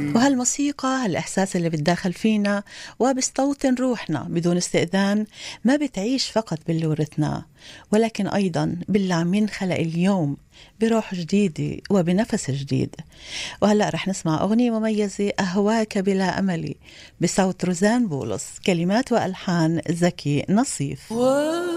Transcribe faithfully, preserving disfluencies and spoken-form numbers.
وهالموسيقى هالإحساس اللي بتداخل فينا وبستوطن روحنا بدون استئذان ما بتعيش فقط باللي ورثناه، ولكن أيضا باللي عم ينخلق اليوم بروح جديدة وبنفس جديد. وهلأ رح نسمع أغنية مميزة، أهواك بلا أملي، بصوت روزان بولس، كلمات وألحان زكي نصيف.